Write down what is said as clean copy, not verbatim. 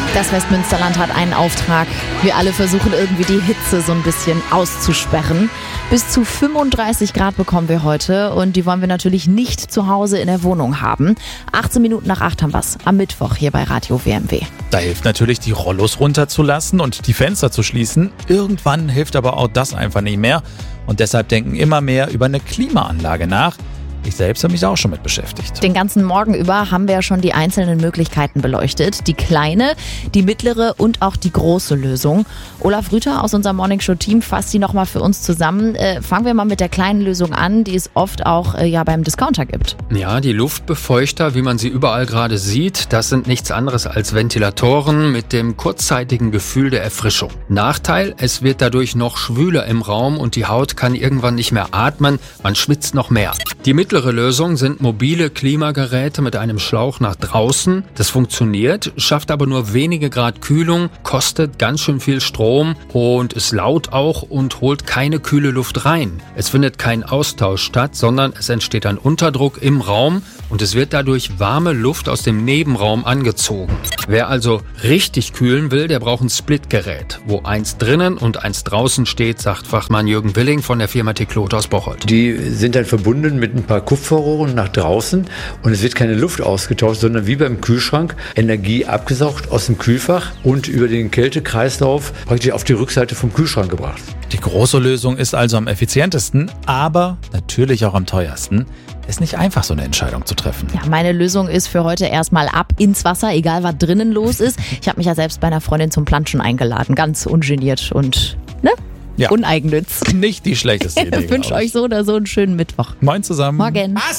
Das Westmünsterland hat einen Auftrag. Wir alle versuchen irgendwie die Hitze so ein bisschen auszusperren. Bis zu 35 Grad bekommen wir heute und die wollen wir natürlich nicht zu Hause in der Wohnung haben. 18 Minuten nach 8 haben wir's am Mittwoch hier bei Radio WMW. Da hilft natürlich, die Rollos runterzulassen und die Fenster zu schließen. Irgendwann hilft aber auch das einfach nicht mehr und deshalb denken immer mehr über eine Klimaanlage nach. Ich selbst habe mich da auch schon mit beschäftigt. Den ganzen Morgen über haben wir ja schon die einzelnen Möglichkeiten beleuchtet. Die kleine, die mittlere und auch die große Lösung. Olaf Rüther aus unserem Morningshow-Team fasst die nochmal für uns zusammen. Fangen wir mal mit der kleinen Lösung an, die es oft auch beim Discounter gibt. Ja, die Luftbefeuchter, wie man sie überall gerade sieht, das sind nichts anderes als Ventilatoren mit dem kurzzeitigen Gefühl der Erfrischung. Nachteil, es wird dadurch noch schwüler im Raum und die Haut kann irgendwann nicht mehr atmen, man schwitzt noch mehr. Die mittlere Lösung sind mobile Klimageräte mit einem Schlauch nach draußen. Das funktioniert, schafft aber nur wenige Grad Kühlung, kostet ganz schön viel Strom und ist laut auch und holt keine kühle Luft rein. Es findet kein Austausch statt, sondern es entsteht ein Unterdruck im Raum und es wird dadurch warme Luft aus dem Nebenraum angezogen. Wer also richtig kühlen will, der braucht ein Splitgerät, wo eins drinnen und eins draußen steht, sagt Fachmann Jürgen Willing von der Firma Teclota aus Bocholt. Die sind dann verbunden mit ein paar Kupferrohren nach draußen und es wird keine Luft ausgetauscht, sondern wie beim Kühlschrank Energie abgesaugt aus dem Kühlfach und über den Kältekreislauf praktisch auf die Rückseite vom Kühlschrank gebracht. Die große Lösung ist also am effizientesten, aber natürlich auch am teuersten. Ist nicht einfach, so eine Entscheidung zu treffen. Ja, meine Lösung ist für heute erstmal ab ins Wasser, egal was drinnen los ist. Ich habe mich ja selbst bei einer Freundin zum Planschen eingeladen, ganz ungeniert und uneigennütz. Nicht die schlechteste Idee. Ich wünsche euch so oder so einen schönen Mittwoch. Moin zusammen. Morgen.